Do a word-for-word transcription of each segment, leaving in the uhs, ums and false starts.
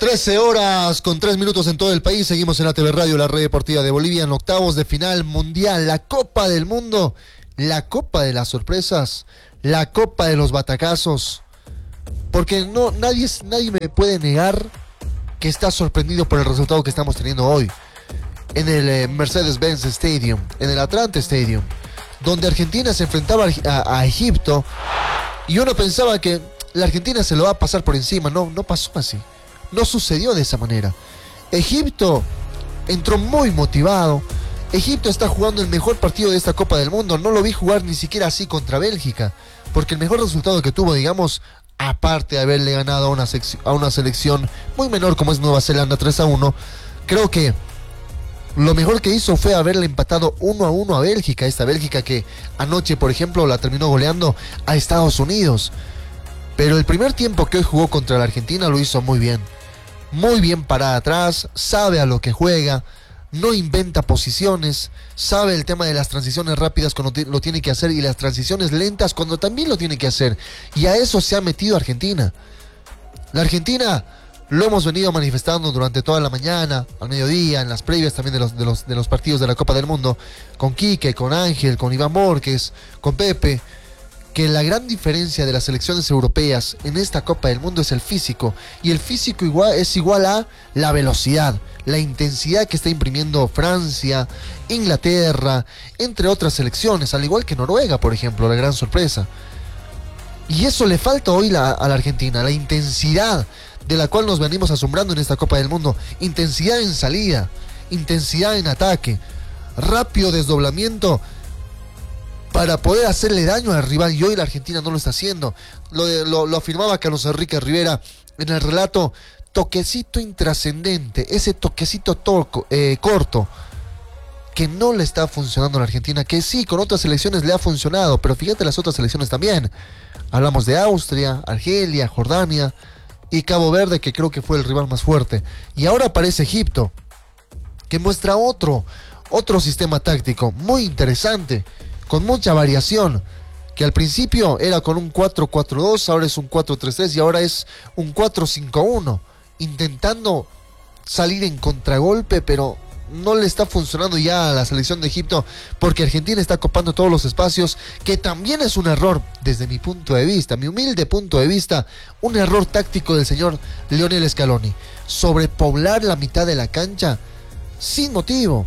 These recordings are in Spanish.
trece horas con tres minutos en todo el país. Seguimos en A T V Radio, la red deportiva de Bolivia, en octavos de final mundial, la Copa del Mundo, la Copa de las sorpresas, la Copa de los batacazos. Porque no, nadie, nadie me puede negar que está sorprendido por el resultado que estamos teniendo hoy en el eh, Mercedes-Benz Stadium, en el Atlanta Stadium, donde Argentina se enfrentaba a, a Egipto, y uno pensaba que la Argentina se lo va a pasar por encima. No, no pasó así. No sucedió de esa manera. Egipto entró muy motivado. Egipto está jugando el mejor partido de esta Copa del Mundo. No lo vi jugar ni siquiera así contra Bélgica, porque el mejor resultado que tuvo, digamos, aparte de haberle ganado a una, a una selección muy menor como es Nueva Zelanda tres a uno, creo que lo mejor que hizo fue haberle empatado uno a uno a Bélgica. Esta Bélgica que anoche, por ejemplo, la terminó goleando a Estados Unidos. Pero el primer tiempo que hoy jugó contra la Argentina lo hizo muy bien. Muy bien parada atrás, sabe a lo que juega, no inventa posiciones, sabe el tema de las transiciones rápidas cuando lo tiene que hacer y las transiciones lentas cuando también lo tiene que hacer. Y a eso se ha metido Argentina. La Argentina lo hemos venido manifestando durante toda la mañana, al mediodía, en las previas también de los, de los, de los partidos de la Copa del Mundo, con Quique, con Ángel, con Iván Márquez, con Pepe, que la gran diferencia de las selecciones europeas en esta Copa del Mundo es el físico, y el físico igual, es igual a la velocidad, la intensidad que está imprimiendo Francia, Inglaterra, entre otras selecciones, al igual que Noruega, por ejemplo, la gran sorpresa. Y eso le falta hoy la, a la Argentina, la intensidad de la cual nos venimos asombrando en esta Copa del Mundo, intensidad en salida, intensidad en ataque, rápido desdoblamiento para poder hacerle daño al rival, y hoy la Argentina no lo está haciendo. Lo, de, lo, lo afirmaba Carlos Enrique Rivera en el relato: toquecito intrascendente, ese toquecito torco, eh, corto, que no le está funcionando a la Argentina, que sí, con otras selecciones le ha funcionado, pero fíjate las otras selecciones también. Hablamos de Austria, Argelia, Jordania y Cabo Verde, que creo que fue el rival más fuerte. Y ahora aparece Egipto, que muestra otro, otro sistema táctico muy interesante, con mucha variación, que al principio era con un cuatro cuatro dos, ahora es un cuatro tres tres y ahora es un cuatro cinco uno, intentando salir en contragolpe, pero no le está funcionando ya a la selección de Egipto, porque Argentina está copando todos los espacios, que también es un error desde mi punto de vista, mi humilde punto de vista, un error táctico del señor Lionel Scaloni, sobrepoblar la mitad de la cancha sin motivo,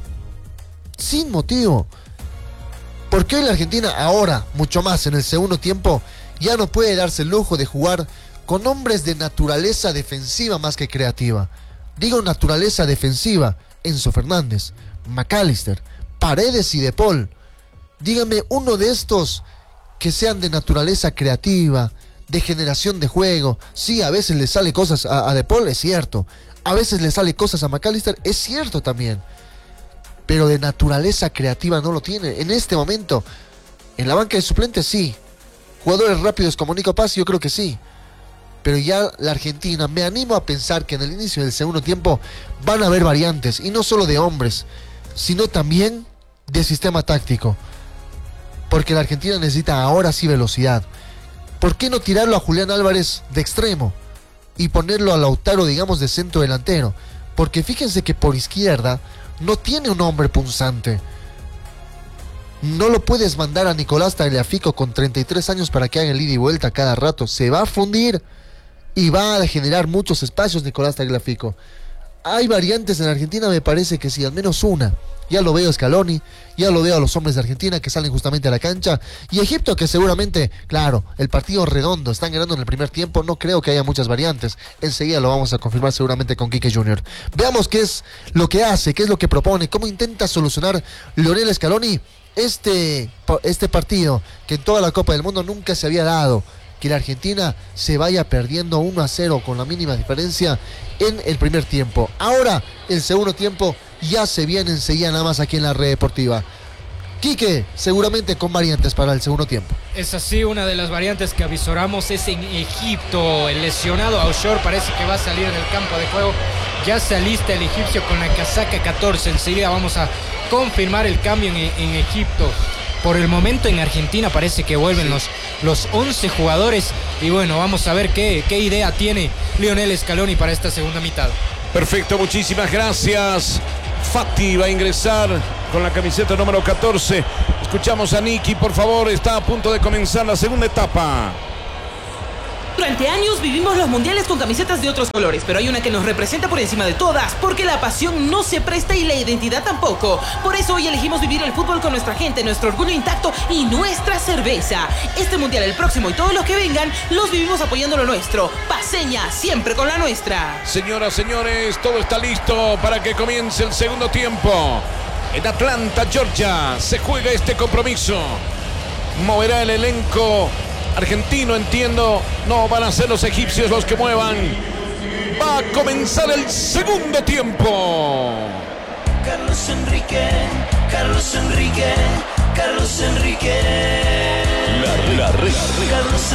sin motivo. Porque hoy la Argentina, ahora, mucho más en el segundo tiempo, ya no puede darse el lujo de jugar con hombres de naturaleza defensiva más que creativa. Digo naturaleza defensiva: Enzo Fernández, McAllister, Paredes y De Paul. Dígame uno de estos que sean de naturaleza creativa, de generación de juego. Sí, a veces le sale cosas a, a De Paul, es cierto. A veces le sale cosas a McAllister, es cierto también. Pero de naturaleza creativa no lo tiene. En este momento, en la banca de suplentes sí. Jugadores rápidos como Nico Paz, yo creo que sí. Pero ya la Argentina, me animo a pensar que en el inicio del segundo tiempo van a haber variantes. Y no solo de hombres, sino también de sistema táctico. Porque la Argentina necesita ahora sí velocidad. ¿Por qué no tirarlo a Julián Álvarez de extremo y ponerlo a Lautaro, digamos, de centro delantero? Porque fíjense que por izquierda no tiene un hombre punzante. No lo puedes mandar a Nicolás Tagliafico con treinta y tres años para que haga el ida y vuelta cada rato. Se va a fundir y va a generar muchos espacios Nicolás Tagliafico. Hay variantes en Argentina, me parece que sí, al menos una. Ya lo veo a Scaloni, ya lo veo a los hombres de Argentina que salen justamente a la cancha. Y Egipto, que seguramente, claro, el partido redondo, están ganando en el primer tiempo, no creo que haya muchas variantes. Enseguida lo vamos a confirmar seguramente con Quique junior Veamos qué es lo que hace, qué es lo que propone, cómo intenta solucionar Lionel Scaloni este, este partido que en toda la Copa del Mundo nunca se había dado. Que la Argentina se vaya perdiendo uno a cero con la mínima diferencia en el primer tiempo. Ahora, el segundo tiempo ya se viene enseguida nada más aquí en la red deportiva. Quique, seguramente con variantes para el segundo tiempo. Es así, una de las variantes que avisoramos es en Egipto. El lesionado Aushor parece que va a salir del campo de juego. Ya se alista el egipcio con la casaca catorce. Enseguida vamos a confirmar el cambio en, en Egipto. por el momento en Argentina parece que vuelven sí. los, los once jugadores. Y bueno, vamos a ver qué, qué idea tiene Lionel Scaloni para esta segunda mitad. Perfecto, muchísimas gracias. Fati va a ingresar con la camiseta número catorce. Escuchamos a Nicky, por favor, está a punto de comenzar la segunda etapa. Durante años vivimos los mundiales con camisetas de otros colores, pero hay una que nos representa por encima de todas, porque la pasión no se presta y la identidad tampoco. Por eso hoy elegimos vivir el fútbol con nuestra gente, nuestro orgullo intacto y nuestra cerveza. Este mundial, el próximo y todos los que vengan, los vivimos apoyando lo nuestro. Paceña, siempre con la nuestra. Señoras, señores, todo está listo para que comience el segundo tiempo. En Atlanta, Georgia, se juega este compromiso. Moverá el elenco argentino, entiendo. No van a ser los egipcios los que muevan. Va a comenzar el segundo tiempo. Carlos Enrique, Carlos Enrique, Carlos Enrique. La, la, la, la. Carlos